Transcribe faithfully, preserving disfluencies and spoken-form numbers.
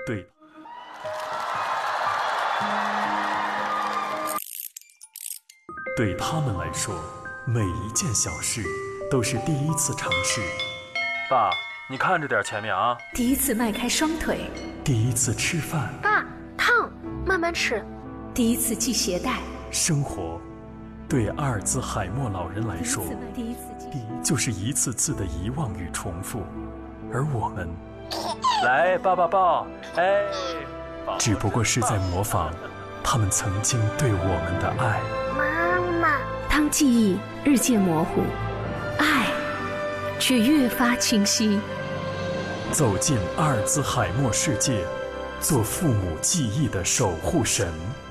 对。对他们来说，每一件小事都是第一次尝试。 爸，你看着点前面啊！ 第一次迈开双腿， 第一次吃饭。 爸，烫，慢慢吃。 第一次系鞋带。 生活，对阿尔兹海默老人来说， 第一次就是一次次的遗忘与重复，而我们， 来抱抱抱，哎， 只不过是在模仿他们曾经对我们的爱。 妈妈， 当记忆日渐模糊，爱却越发清晰。 走进阿尔兹海默世界，做父母记忆的守护神。